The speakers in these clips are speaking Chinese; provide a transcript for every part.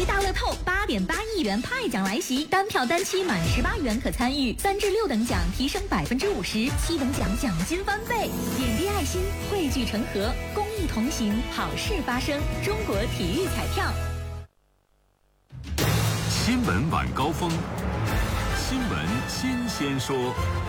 大乐透8.8亿元派奖来袭，单票单期满18元可参与，3至6等奖提升50%，7等奖奖金翻倍。点滴爱心，汇聚成河，公益同行，好事发生。中国体育彩票。 新闻晚高峰，新闻新鲜说。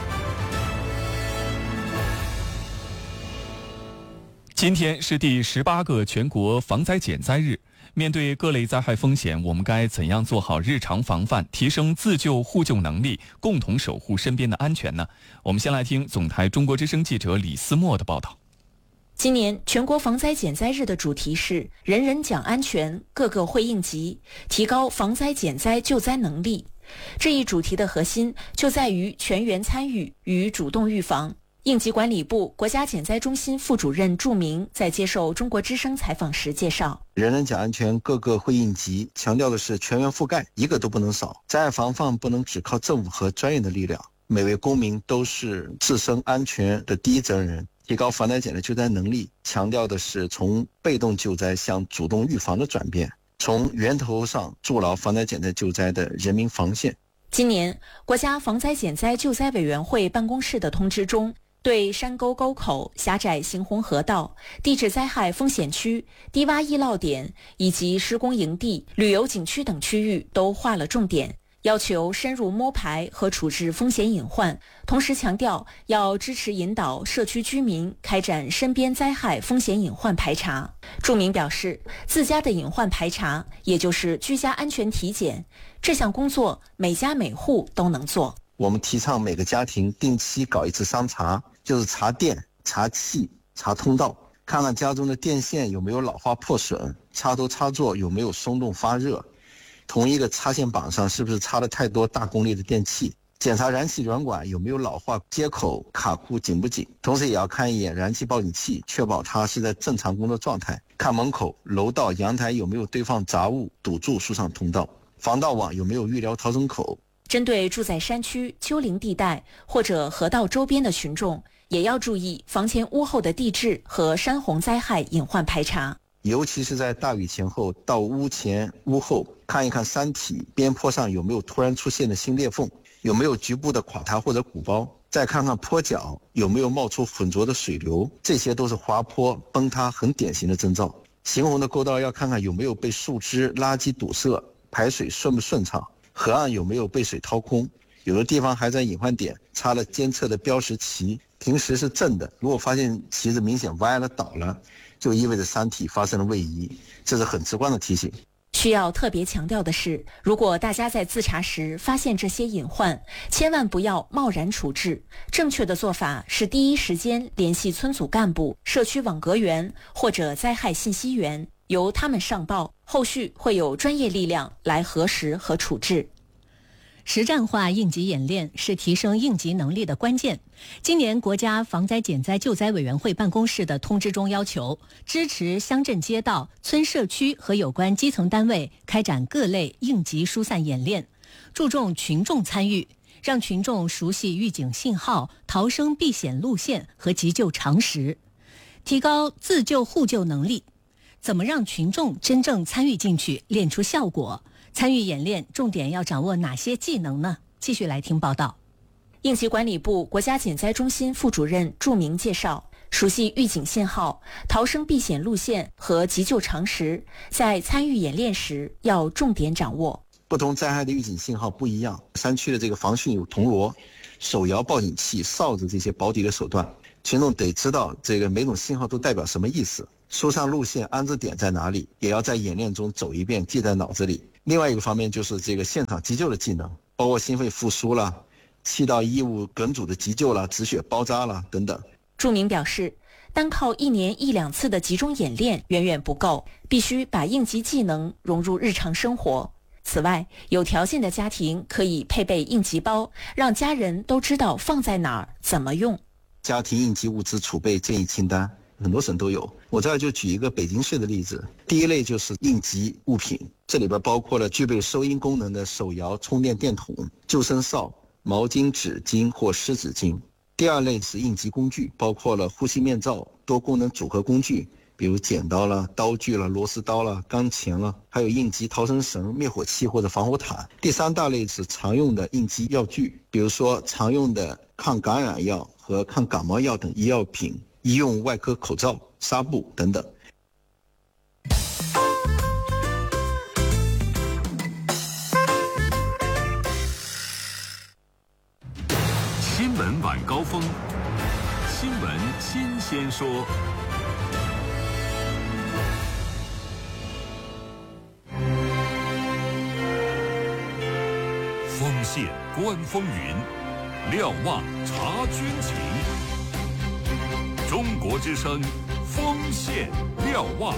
今天是第18个全国防灾减灾日，面对各类灾害风险，我们该怎样做好日常防范，提升自救互救能力，共同守护身边的安全呢？我们先来听总台中国之声记者李思墨的报道。 今年全国防灾减灾日的主题是人人讲安全，个个会应急，提高防灾减灾救灾能力。这一主题的核心就在于全员参与与主动预防。应急管理部国家减灾中心副主任祝明在接受中国之声采访时介绍， 人人讲安全，个个会应急，强调的是全员覆盖，一个都不能少。灾害防范不能只靠政府和专业的力量，每位公民都是自身安全的第一责任人。提高防灾减灾救灾能力，强调的是从被动救灾向主动预防的转变，从源头上筑牢防灾减灾救灾的人民防线。 今年国家防灾减灾救灾委员会办公室的通知中，对山沟沟口、狭窄行洪河道、地质灾害风险区、低洼易涝点以及施工营地、旅游景区等区域都划了重点，要求深入摸排和处置风险隐患，同时强调要支持引导社区居民开展身边灾害风险隐患排查。祝明表示，自家的隐患排查，也就是居家安全体检，这项工作每家每户都能做。 我们提倡每个家庭定期搞一次商查，就是查电、查气、查通道，看看家中的电线有没有老化破损，插头插座有没有松动发热，同一个插线板上是不是插了太多大功率的电器，检查燃气软管有没有老化接口卡库紧不紧，同时也要看一眼燃气报警器，确保它是在正常工作状态，看门口、楼道、阳台有没有堆放杂物堵住疏散通道，防盗网有没有预留逃生口。 针对住在山区、丘陵地带或者河道周边的群众，也要注意房前屋后的地质和山洪灾害隐患排查， 尤其是在大雨前后到屋前屋后，看一看山体边坡上有没有突然出现的新裂缝，有没有局部的垮塌或者鼓包，再看看坡脚有没有冒出浑浊的水流，这些都是滑坡崩塌很典型的征兆。行洪的沟道要看看有没有被树枝垃圾堵塞，排水顺不顺畅，河岸有没有被水掏空，有的地方还在隐患点插了监测的标识旗，平时是正的，如果发现旗子明显歪了倒了，就意味着山体发生了位移，这是很直观的提醒。 需要特别强调的是，如果大家在自查时发现这些隐患，千万不要贸然处置，正确的做法是第一时间联系村组干部、社区网格员或者灾害信息员，由他们上报，后续会有专业力量来核实和处置。 实战化应急演练是提升应急能力的关键。今年国家防灾减灾救灾委员会办公室的通知中要求，支持乡镇街道、村社区和有关基层单位开展各类应急疏散演练，注重群众参与，让群众熟悉预警信号、逃生避险路线和急救常识，提高自救互救能力。怎么让群众真正参与进去，练出效果？参与演练重点要掌握哪些技能呢？继续来听报道。 应急管理部国家减灾中心副主任祝明介绍，熟悉预警信号、逃生避险路线和急救常识，在参与演练时要重点掌握。 不同灾害的预警信号不一样，山区的这个防汛有铜锣、手摇报警器、哨子这些保底的手段，群众得知道这个每种信号都代表什么意思，疏散路线安置点在哪里，也要在演练中走一遍，记在脑子里。另外一个方面就是这个现场急救的技能，包括心肺复苏了、气道异物梗阻的急救了、止血包扎了等等。 祝明表示，单靠1年1、2次的集中演练远远不够，必须把应急技能融入日常生活。此外，有条件的家庭可以配备应急包，让家人都知道放在哪儿、怎么用。 家庭应急物资储备建议清单很多省都有，我这儿就举一个北京市的例子。第一类就是应急物品，这里边包括了具备收音功能的手摇充电电筒、救生哨、毛巾、纸巾或湿纸巾。第二类是应急工具，包括了呼吸面罩、多功能组合工具、 比如剪刀啦、刀具啦、螺丝刀啦、钢钳啦，还有应急逃生绳、灭火器或者防火毯。第3大类是常用的应急药具，比如说常用的抗感染药和抗感冒药等医药品、医用外科口罩、纱布等等。 新闻晚高峰，新闻新鲜说。锋线观风云，瞭望察军情。中国之声，锋线瞭望。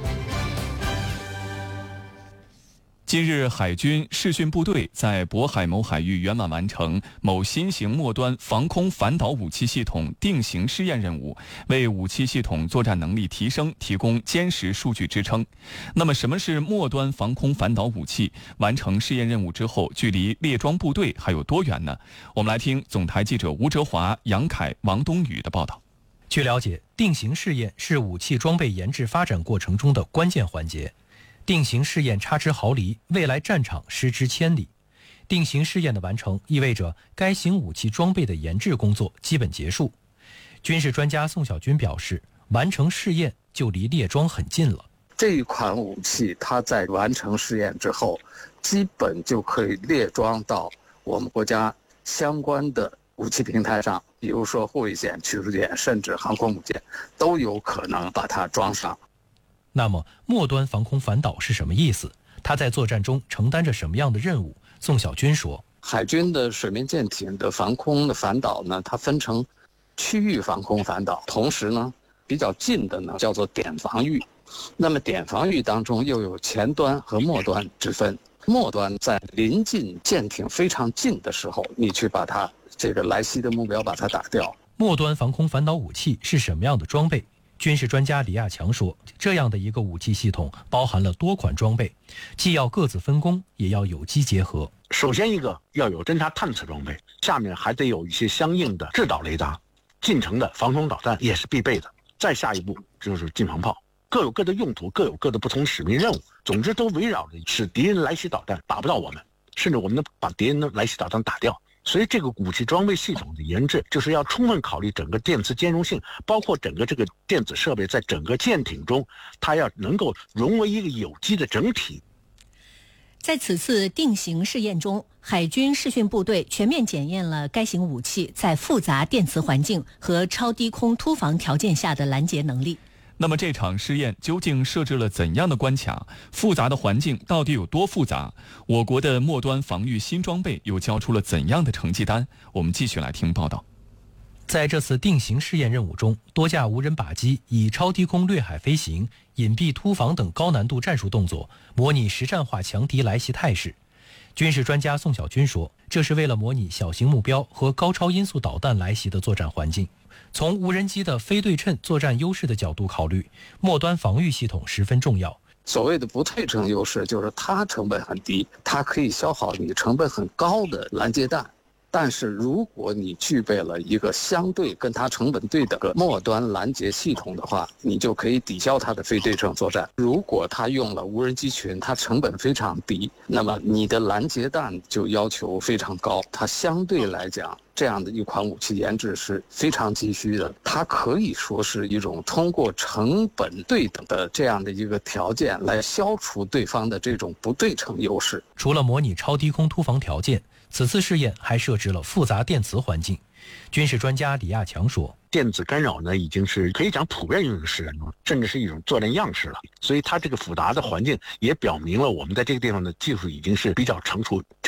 近日，海军视讯部队在渤海某海域圆满完成某新型末端防空反导武器系统定型试验任务，为武器系统作战能力提升提供坚实数据支撑。那么，什么是末端防空反导武器？完成试验任务之后，距离列装部队还有多远呢？我们来听总台记者吴哲华、杨凯、王东宇的报道。 据了解，定型试验是武器装备研制发展过程中的关键环节。定型试验差之毫厘，未来战场失之千里。定型试验的完成意味着该型武器装备的研制工作基本结束。军事专家宋小军表示，完成试验就离列装很近了。 这一款武器它在完成试验之后，基本就可以列装到我们国家相关的武器平台上，比如说护卫舰、驱逐舰，甚至航空母舰，都有可能把它装上。 那么，末端防空反导是什么意思？它在作战中承担着什么样的任务？宋小军说， 海军的水面舰艇的防空的反导呢，它分成区域防空反导，同时呢，比较近的呢叫做点防御。那么点防御当中又有前端和末端之分。末端在临近舰艇非常近的时候，你去把它这个来袭的目标把它打掉。 末端防空反导武器是什么样的装备？军事专家李亚强说，这样的一个武器系统包含了多款装备，既要各自分工，也要有机结合。 首先一个要有侦察探测装备，下面还得有一些相应的制导雷达，近程的防空导弹也是必备的。再下一步就是近防炮，各有各的用途，各有各的不同使命任务，总之都围绕着使敌人来袭导弹打不到我们，甚至我们能把敌人的来袭导弹打掉。所以这个武器装备系统的研制，就是要充分考虑整个电磁兼容性，包括整个这个电子设备在整个舰艇中，它要能够融为一个有机的整体。 在此次定型试验中，海军视讯部队全面检验了该型武器在复杂电磁环境和超低空突防条件下的拦截能力。 那么这场试验究竟设置了怎样的关卡？复杂的环境到底有多复杂？我国的末端防御新装备又交出了怎样的成绩单？我们继续来听报道。 在这次定型试验任务中，多架无人靶机以超低空掠海飞行、隐蔽突防等高难度战术动作，模拟实战化强敌来袭态势。军事专家宋小军说，这是为了模拟小型目标和高超音速导弹来袭的作战环境。从无人机的非对称作战优势的角度考虑，末端防御系统十分重要。 所谓的不对称优势，就是它成本很低，它可以消耗你成本很高的拦截弹。但是如果你具备了一个相对跟它成本对等的末端拦截系统的话，你就可以抵消它的非对称作战。如果它用了无人机群，它成本非常低，那么你的拦截弹就要求非常高，它相对来讲这样的一款武器研制是非常急需的。它可以说是一种通过成本对等的这样的一个条件来消除对方的这种不对称优势。 除了模拟超低空突防条件，此次试验还设置了复杂电磁环境。军事专家李亚强说， 电子干扰呢已经是可以讲普遍用于实战中，甚至是一种作战样式了。所以它这个复杂的环境也表明了我们在这个地方的技术已经是比较成熟。